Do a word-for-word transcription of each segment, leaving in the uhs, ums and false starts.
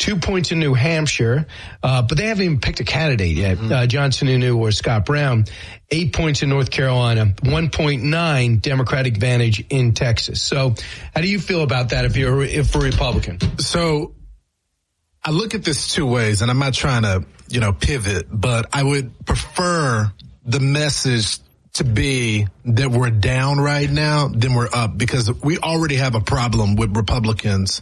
two points in New Hampshire, uh, but they haven't even picked a candidate yet, mm-hmm. uh, John Sununu or Scott Brown. Eight points in North Carolina, one point nine Democratic advantage in Texas. So how do you feel about that if you're if a Republican? So I look at this two ways, and I'm not trying to, you know, pivot, but I would prefer the message to be that we're down right now than we're up, because we already have a problem with Republicans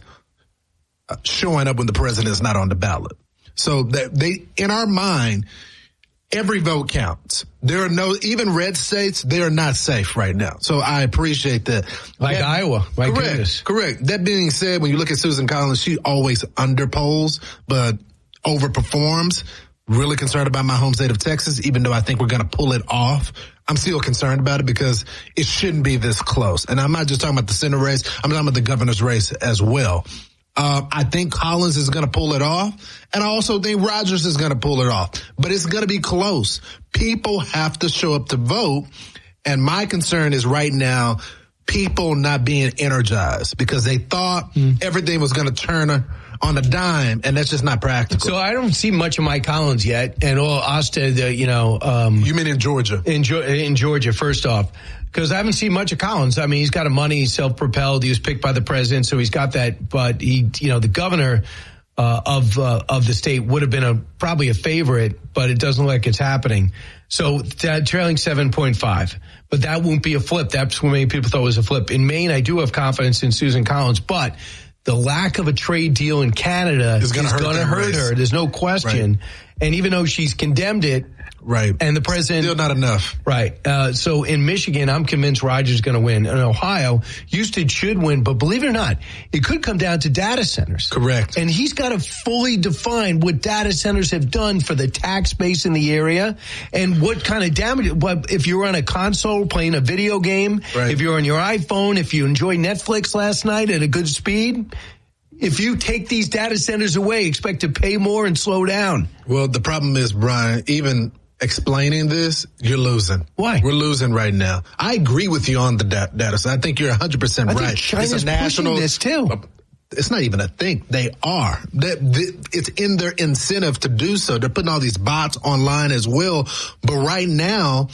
showing up when the president is not on the ballot. So that they, in our mind, every vote counts. There are no, even red states, they are not safe right now. So I appreciate that. Like that, Iowa. My correct, goodness. correct. That being said, when you look at Susan Collins, she always underpolls, but overperforms. Really concerned about my home state of Texas, even though I think we're going to pull it off. I'm still concerned about it because it shouldn't be this close. And I'm not just talking about the Senate race. I'm talking about the governor's race as well. Uh, I think Collins is going to pull it off. And I also think Rogers is going to pull it off. But it's going to be close. People have to show up to vote. And my concern is right now, people not being energized because they thought mm. everything was going to turn on a dime, and that's just not practical. So I don't see much of Mike Collins yet, and all Ostead, uh, you know. Um, you mean in Georgia? In, in Georgia, first off. Because I haven't seen much of Collins. I mean, he's got a money, he's self-propelled, he was picked by the president, so he's got that. But he, you know, the governor uh, of uh, of the state would have been a probably a favorite, but it doesn't look like it's happening. So uh, trailing seven point five. But that won't be a flip. That's what many people thought was a flip. In Maine, I do have confidence in Susan Collins, but the lack of a trade deal in Canada is going to hurt, hurt her. There's no question. Right. And even though she's condemned it, right, and the president still not enough, right. Uh, so in Michigan, I'm convinced Rogers is going to win. In Ohio, Houston should win, but believe it or not, it could come down to data centers. Correct. And he's got to fully define what data centers have done for the tax base in the area and what kind of damage. What if you're on a console playing a video game, right. if you're on your iPhone, if you enjoy Netflix last night at a good speed. If you take these data centers away, expect to pay more and slow down. Well, the problem is, Brian, even explaining this, you're losing. Why? We're losing right now. I agree with you on the da- data. So I think you're one hundred percent I right. Think China's it's a national, pushing this too. Uh, it's not even a thing. They are. They, they, it's in their incentive to do so. They're putting all these bots online as well. But right now,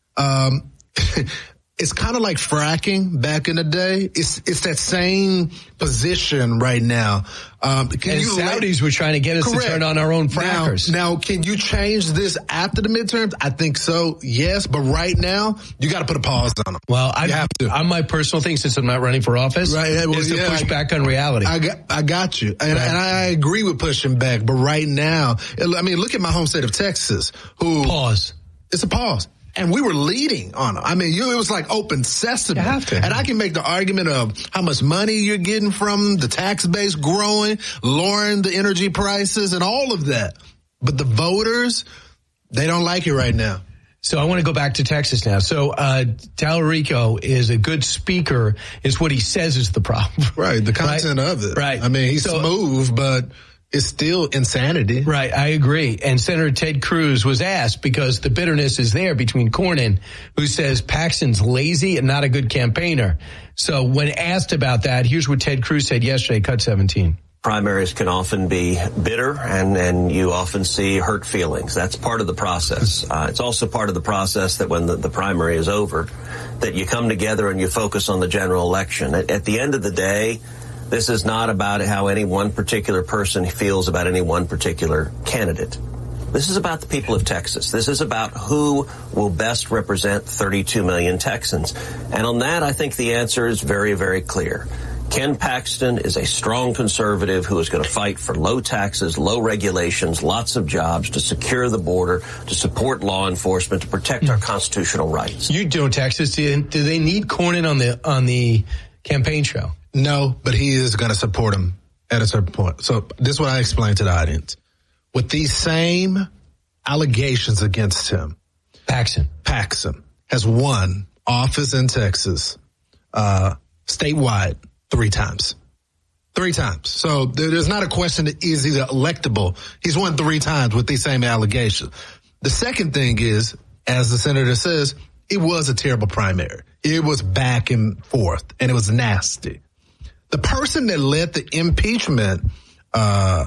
um, it's kind of like fracking back in the day. It's it's that same position right now. Um, can and you Saudis were trying to get us correct. to turn on our own frackers. Now, now, can you change this after the midterms? I think so, yes. But right now, you got to put a pause on them. Well, I you have to. On my personal thing, since I'm not running for office, right, well, is to yeah, push I, back on reality. I got, I got you. And, right. and I agree with pushing back. But right now, I mean, look at my home state of Texas. Who Pause. It's a pause. And we were leading on them. I mean, you, it was like open sesame. You have to. And I can make the argument of how much money you're getting from the tax base growing, lowering the energy prices and all of that. But the voters, they don't like it right now. So I want to go back to Texas now. So uh Tallarico is a good speaker. Is what he says is the problem. Right. The content right? of it. Right. I mean, he's so, smooth, but it's still insanity. Right, I agree. And Senator Ted Cruz was asked, because the bitterness is there between Cornyn, who says Paxton's lazy and not a good campaigner. So when asked about that, here's what Ted Cruz said yesterday, cut seventeen. Primaries can often be bitter, and, and you often see hurt feelings. That's part of the process. Uh, it's also part of the process that when the, the primary is over, that you come together and you focus on the general election. At, at the end of the day, this is not about how any one particular person feels about any one particular candidate. This is about the people of Texas. This is about who will best represent thirty-two million Texans. And on that, I think the answer is very, very clear. Ken Paxton is a strong conservative who is going to fight for low taxes, low regulations, lots of jobs, to secure the border, to support law enforcement, to protect our constitutional rights. You do, Texas. Do they need Cornyn on the on the campaign trail? No, but he is going to support him at a certain point. So this is what I explained to the audience. With these same allegations against him, Paxton, Paxton has won office in Texas, uh, statewide three times. Three times. So there's not a question that is he electable. He's won three times with these same allegations. The second thing is, as the senator says, it was a terrible primary. It was back and forth, and it was nasty. The person that led the impeachment uh